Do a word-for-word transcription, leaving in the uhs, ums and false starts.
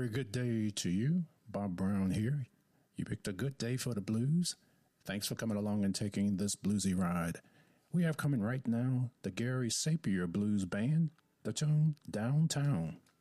very good day to you. Bob Brown here. You picked a good day for the blues. Thanks for coming along and taking this bluesy ride. We have coming right now the Gary Sapir Blues Band, the tune Downtown.